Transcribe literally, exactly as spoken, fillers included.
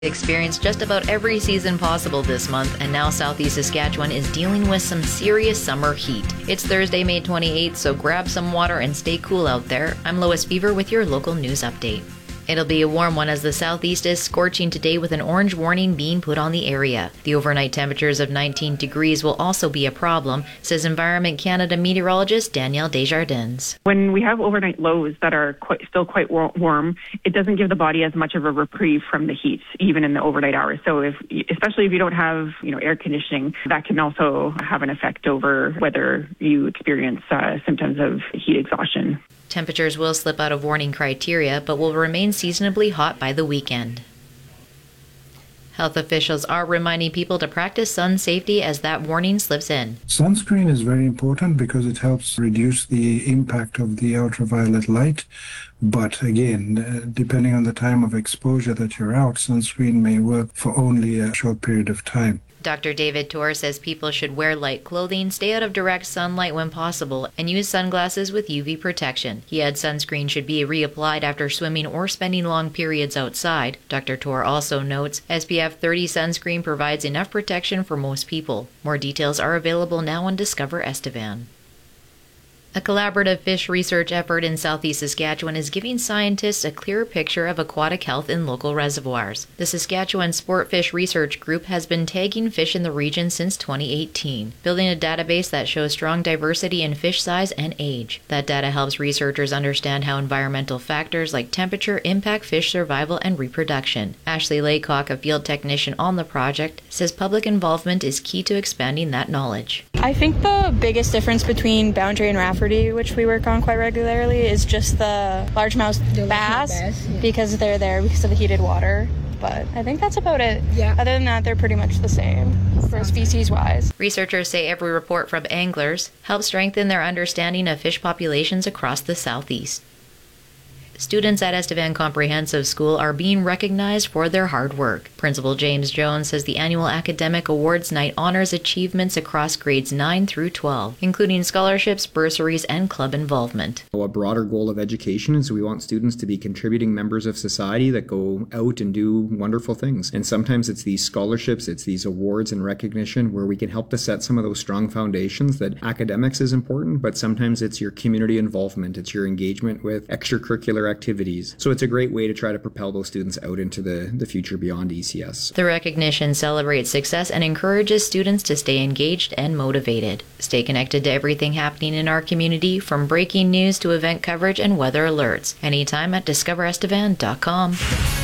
Experienced just about every season possible this month, and now Southeast Saskatchewan is dealing with some serious summer heat. It's Thursday, May twenty-eighth, so grab some water and stay cool out there. I'm Lois Beaver with your local news update. It'll be a warm one as the southeast is scorching today with an orange warning being put on the area. The overnight temperatures of nineteen degrees will also be a problem, says Environment Canada meteorologist Danielle Desjardins. When we have overnight lows that are quite, still quite warm, it doesn't give the body as much of a reprieve from the heat, even in the overnight hours. So if, especially if you don't have, you know, air conditioning, that can also have an effect over whether you experience uh, symptoms of heat exhaustion. Temperatures will slip out of warning criteria, but will remain seasonably hot by the weekend. Health officials are reminding people to practice sun safety as that warning slips in. Sunscreen is very important because it helps reduce the impact of the ultraviolet light. But again, uh, depending on the time of exposure that you're out, sunscreen may work for only a short period of time. Doctor David Torr says people should wear light clothing, stay out of direct sunlight when possible, and use sunglasses with U V protection. He adds sunscreen should be reapplied after swimming or spending long periods outside. Doctor Torr also notes S P F thirty sunscreen provides enough protection for most people. More details are available now on Discover Estevan. A collaborative fish research effort in southeast Saskatchewan is giving scientists a clearer picture of aquatic health in local reservoirs. The Saskatchewan Sportfish Research Group has been tagging fish in the region since twenty eighteen, building a database that shows strong diversity in fish size and age. That data helps researchers understand how environmental factors like temperature impact fish survival and reproduction. Ashley Laycock, a field technician on the project, says public involvement is key to expanding that knowledge. I think the biggest difference between Boundary and Rafferty, which we work on quite regularly, is just the largemouth bass, bass yeah. because they're there because of the heated water. But I think that's about it. Yeah. Other than that, they're pretty much the same for species-wise. Researchers say every report from anglers helps strengthen their understanding of fish populations across the southeast. Students at Estevan Comprehensive School are being recognized for their hard work. Principal James Jones says the annual Academic Awards Night honors achievements across grades nine through twelve, including scholarships, bursaries, and club involvement. A broader goal of education is we want students to be contributing members of society that go out and do wonderful things. And sometimes it's these scholarships, it's these awards and recognition where we can help to set some of those strong foundations that academics is important, but sometimes it's your community involvement, it's your engagement with extracurricular activities. So it's a great way to try to propel those students out into the, the future beyond E C S. The recognition celebrates success and encourages students to stay engaged and motivated. Stay connected to everything happening in our community, from breaking news to event coverage and weather alerts, anytime at discover estevan dot com.